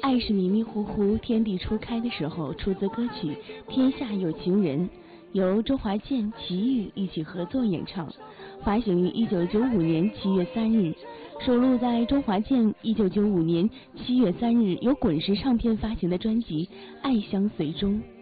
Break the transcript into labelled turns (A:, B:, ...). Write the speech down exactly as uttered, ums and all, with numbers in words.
A: 爱是迷迷糊糊，天地初开的时候，出自歌曲《天下有情人》，由周华健、齐豫一起合作演唱，发行于一九九五年七月三日，收录在周华健一九九五年七月三日由滚石唱片发行的专辑《爱相随》中。